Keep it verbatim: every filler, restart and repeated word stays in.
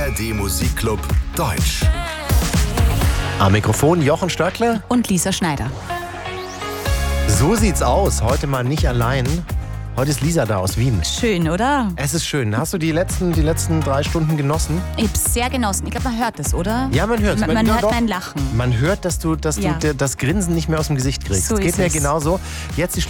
R D Musikclub Deutsch. Am Mikrofon Jochen Stöckle. Und Lisa Schneider. So sieht's aus. Heute mal nicht allein. Heute ist Lisa da aus Wien. Schön, oder? Es ist schön. Hast du die letzten, die letzten drei Stunden genossen? Ich hab's sehr genossen. Ich glaube, man hört es, oder? Ja, man hört es. Man, man ja, hört doch. mein Lachen. Man hört, dass du, dass Ja. du das Grinsen nicht mehr aus dem Gesicht kriegst. So Es geht ist mir es. genauso. Jetzt die